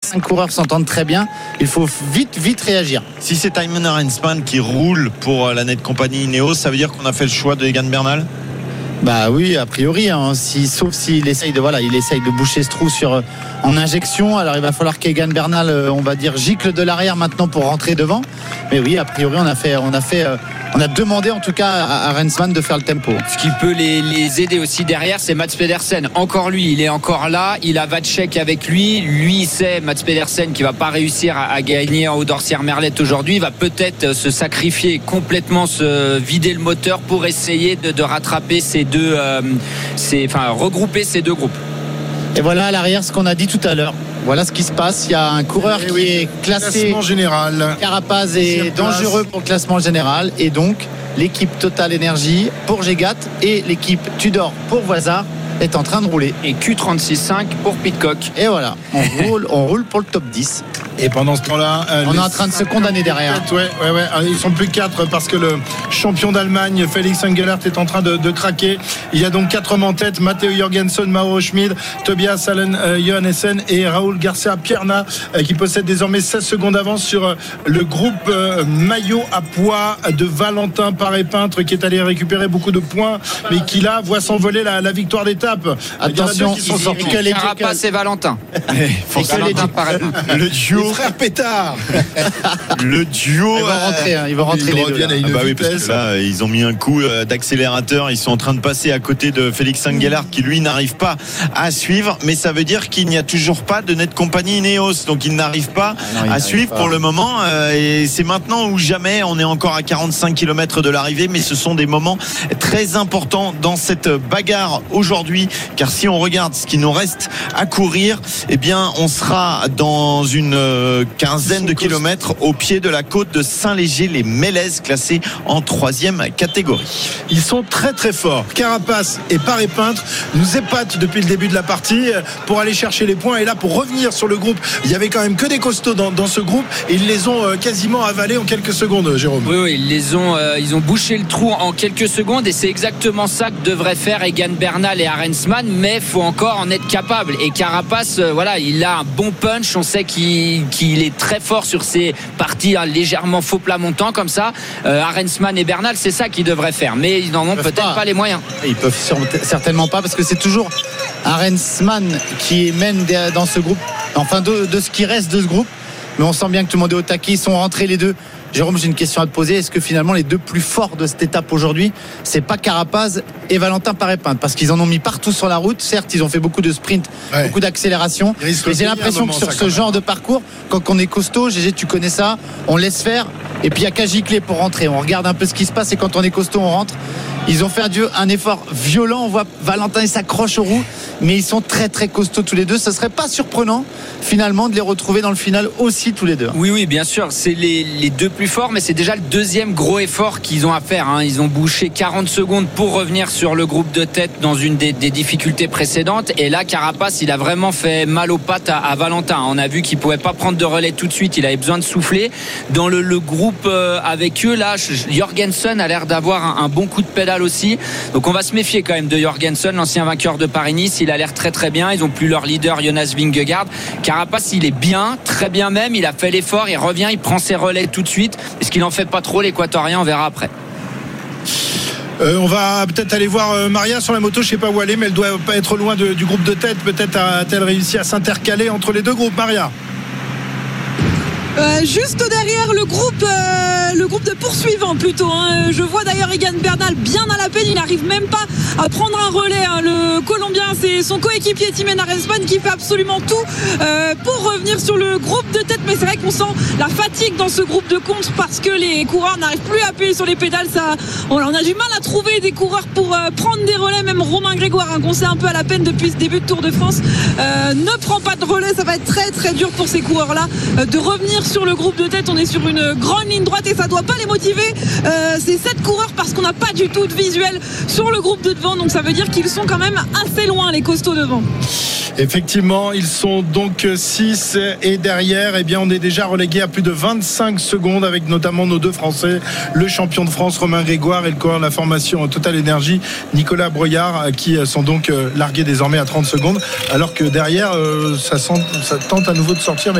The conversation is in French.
5 coureurs s'entendent très bien. Il faut vite réagir. Si c'est Thymen Arensman qui roule pour la Net Company Ineos, ça veut dire qu'on a fait le choix de Egan Bernal? Bah oui, a priori, hein, sauf s'il essaye de boucher ce trou en injection. Alors il va falloir qu'Egan Bernal, on va dire, gicle de l'arrière maintenant pour rentrer devant. Mais oui, a priori, on a demandé en tout cas à Arensman de faire le tempo. Ce qui peut les aider aussi derrière, c'est Mats Pedersen. Encore lui, il est encore là. Il a Vacek avec lui. Lui, c'est Mats Pedersen qui va pas réussir à gagner en haut d'Orsières-Merlette aujourd'hui. Il va peut-être se sacrifier complètement, se vider le moteur pour essayer de rattraper regrouper ces deux groupes. Et voilà à l'arrière ce qu'on a dit tout à l'heure. Voilà ce qui se passe. Il y a un coureur qui est classé classement général. Carapaz est dangereux pour le classement général. Et donc, l'équipe Total Energy pour Gégat et l'équipe Tudor pour Voisard est en train de rouler. Et Q36.5 pour Pidcock. Et voilà, on roule pour le top 10. Et pendant ce temps-là, on est en train de se condamner derrière. Ouais. Ils sont plus 4 parce que le champion d'Allemagne, Felix Engelhardt, est en train de craquer. Il y a donc 4 hommes en tête: Matteo Jorgensen, Mauro Schmid, Tobias Allen Johannessen et Raoul Garcia Pierna, qui possèdent désormais 16 secondes d'avance sur le groupe maillot à poids de Valentin Paré-Peintre, qui est allé récupérer beaucoup de points, mais qui là voit s'envoler la victoire d'étape. Attention, qui sont sortis. Carapace et Valentin. Le duo. Frère Pétard. Le duo. Ils vont rentrer les deux. Oui, parce que là, ils ont mis un coup d'accélérateur. Ils sont en train de passer à côté de Felix Engelhardt, qui lui n'arrive pas à suivre. Mais ça veut dire qu'il n'y a toujours pas de Net Company Ineos. Donc il n'arrive pas à suivre pour le moment. Et c'est maintenant ou jamais. On est encore à 45 km de l'arrivée. Mais ce sont des moments très importants dans cette bagarre aujourd'hui. Car si on regarde ce qui nous reste à courir, eh bien, on sera dans une quinzaine de kilomètres au pied de la côte de Saint-Léger-les-Mélèzes, classés en 3e catégorie. Ils sont très très forts. Carapace et Paré-Peintre nous épatent depuis le début de la partie pour aller chercher les points. Et là, pour revenir sur le groupe, il y avait quand même que des costauds dans ce groupe et ils les ont quasiment avalés en quelques secondes, Jérôme. Oui, ils ont bouché le trou en quelques secondes et c'est exactement ça que devraient faire Egan Bernal et Arensman, mais il faut encore en être capable. Et Carapace, il a un bon punch. On sait qu'il est très fort sur ces parties légèrement faux plat montant comme ça. Arensman et Bernal, c'est ça qu'ils devraient faire, mais ils n'en ont peut-être pas les moyens. Ils peuvent certainement pas, parce que c'est toujours Arensman qui mène dans ce groupe, enfin de ce qui reste de ce groupe. Mais on sent bien que tout le monde est au taquet. Ils sont rentrés les deux. Jérôme, j'ai une question à te poser. Est-ce que finalement les deux plus forts de cette étape aujourd'hui, c'est pas Carapaz et Valentin Paré-Peintre? Parce qu'ils en ont mis partout sur la route. Certes, ils ont fait beaucoup de sprint, beaucoup d'accélération. Mais j'ai l'impression que sur ce genre de parcours, quand on est costaud, GG, tu connais ça, on laisse faire. Et puis il n'y a qu'à gicler pour rentrer. On regarde un peu ce qui se passe et quand on est costaud, on rentre. Ils ont fait un effort violent. On voit Valentin, il s'accroche aux roues, mais ils sont très très costauds tous les deux. Ce serait pas surprenant finalement de les retrouver dans le final aussi tous les deux. Oui, bien sûr, c'est les deux plus forts, mais c'est déjà le deuxième gros effort qu'ils ont à faire. Ils ont bouché 40 secondes pour revenir sur le groupe de tête dans une des difficultés précédentes. Et là, Carapace, il a vraiment fait mal aux pattes à Valentin. On a vu qu'il pouvait pas prendre de relais tout de suite. Il avait besoin de souffler. Dans le groupe avec eux, là, Jorgensen a l'air d'avoir un bon coup de pédale aussi. Donc on va se méfier quand même de Jorgensen, l'ancien vainqueur de Paris-Nice. Il a l'air très très bien. Ils ont plus leur leader Jonas Vingegaard. Carapace, il est bien, très bien même. Il a fait l'effort, il revient, il prend ses relais tout de suite. Est-ce qu'il en fait pas trop, l'Équatorien? On verra après. On va peut-être aller voir Maria sur la moto. Je sais pas où elle est, mais elle doit pas être loin du groupe de tête. Peut-être a-t-elle réussi à s'intercaler entre les deux groupes, Maria? Juste derrière le groupe de poursuivants plutôt. Je vois d'ailleurs Egan Bernal bien à la peine. Il n'arrive même pas à prendre un relais. Le Colombien, c'est son coéquipier Thymen Arensman qui fait absolument tout pour revenir sur le groupe de tête. Mais c'est vrai qu'on sent la fatigue dans ce groupe de contre parce que les coureurs n'arrivent plus à appuyer sur les pédales. On a du mal à trouver des coureurs pour prendre des relais. Même Romain Grégoire, qu'on sait un peu à la peine depuis ce début de Tour de France, ne prend pas de relais. Ça va être très très dur pour ces coureurs-là de revenir sur le groupe de tête. On est sur une grande ligne droite et ça doit pas les motiver, ces 7 coureurs, parce qu'on n'a pas du tout de visuel sur le groupe de devant. Donc ça veut dire qu'ils sont quand même assez loin, les costauds devant. Effectivement, ils sont donc 6 et derrière, eh bien, on est déjà relégué à plus de 25 secondes avec notamment nos deux Français, le champion de France Romain Grégoire et le coureur de la formation Total Energy Nicolas Breuillard, qui sont donc largués désormais à 30 secondes, alors que derrière ça tente à nouveau de sortir.